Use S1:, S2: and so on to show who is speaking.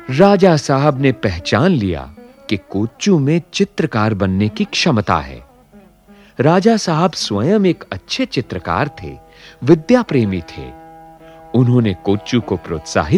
S1: राजा साहब ने पहचान लिया कि कोच्चू में चित्रकार बनने की क्षमता है। राजा साहब स्वयं एक अच्छे चित्रकार थे, विद्या प्रेमी थे। उन्होंने कोच्चू को प्रोत्साहित